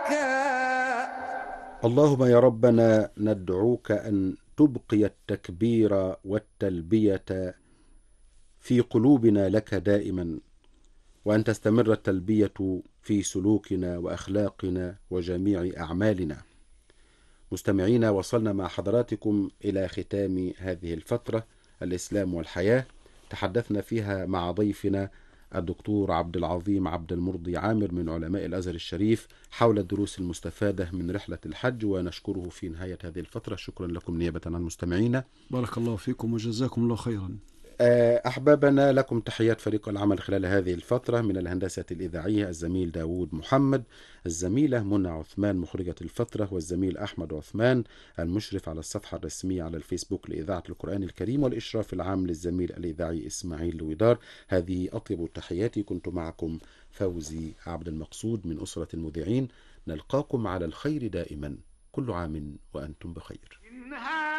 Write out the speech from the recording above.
اللهم يا ربنا ندعوك أن تبقي التكبير والتلبية في قلوبنا لك دائما، وأن تستمر التلبية في سلوكنا وأخلاقنا وجميع أعمالنا. مستمعين، وصلنا مع حضراتكم إلى ختام هذه الفترة، الإسلام والحياة، تحدثنا فيها مع ضيفنا الدكتور عبد العظيم عبد المرضي عامر من علماء الأزهر الشريف حول الدروس المستفادة من رحلة الحج، ونشكره في نهاية هذه الفترة. شكرا لكم نيابة عن المستمعين. بارك الله فيكم وجزاكم الله خيرا. أحبابنا، لكم تحيات فريق العمل خلال هذه الفترة، من الهندسة الإذاعية الزميل داود محمد، الزميلة منى عثمان مخرجة الفترة، والزميل أحمد عثمان المشرف على الصفحة الرسمية على الفيسبوك لإذاعة القرآن الكريم، والإشراف العام للزميل الإذاعي إسماعيل لويدار. هذه أطيب التحيات، كنت معكم فوزي عبد المقصود من أسرة المذيعين. نلقاكم على الخير دائما، كل عام وأنتم بخير.